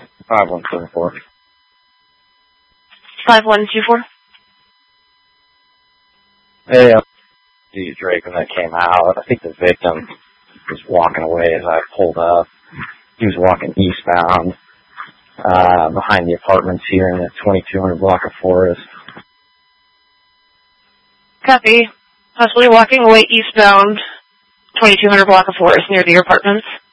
5174. 5124. Hey, Drake, when that came out, I think the victim was walking away as I pulled up. He was walking eastbound behind the apartments here in the 2200 block of Forest. Copy. Possibly walking away eastbound, 2200 block of Forest near your apartments.